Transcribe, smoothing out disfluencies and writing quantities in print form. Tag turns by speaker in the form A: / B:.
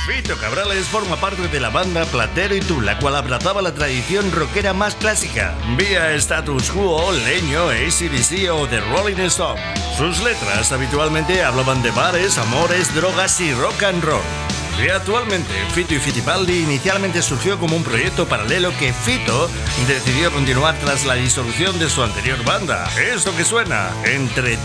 A: Fito Cabrales forma parte de la banda Platero y Tú, la cual abrazaba la tradición rockera más clásica, vía Status Quo, Leño, AC/DC o The Rolling Stones. Sus letras habitualmente hablaban de bares, amores, drogas y rock and roll. Y actualmente, Fito y Fittipaldi inicialmente surgió como un proyecto paralelo que Fito decidió continuar tras la disolución de su anterior banda. Esto que suena, Entre